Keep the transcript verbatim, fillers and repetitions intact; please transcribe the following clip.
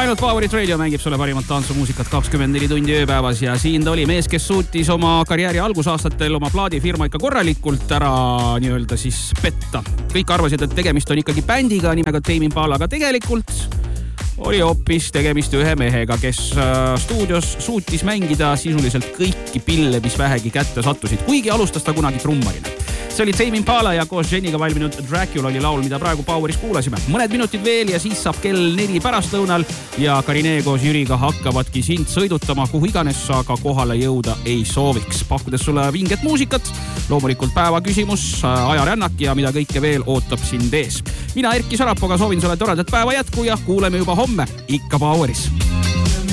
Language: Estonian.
ainult Powerit Radio mängib sulle parimat tantsumuusikat kakskümmend neli tundi ööpäevas ja siin ta oli mees, kes suutis oma karjääri algusaastatel oma plaadifirma ikka korralikult ära nii-öelda siis petta. Kõik arvasid, et tegemist on ikkagi bändiga nimega Tame Impala, aga tegelikult oli hoopis tegemist ühe mehega, kes stuudios suutis mängida sisuliselt kõiki pille, mis vähegi kätte sattusid, kuigi alustas ta kunagi trummarina. See oli Tame Impala ja koos Jeniga valminud Dracula oli laul, mida praegu Poweris kuulasime. Mõned minutid veel ja siis saab kell neli pärastlõunal ja Karine koos Jüriga hakkavadki sind sõidutama, kuhu iganes sa ka kohale jõuda ei sooviks. Pakkudes sulle vinget muusikat, loomulikult päeva küsimus, ajarännak ja mida kõike veel ootab sind ees. Mina Erki Sarapoga soovin sulle toredat päeva jätku ja kuuleme juba homme ikka Poweris.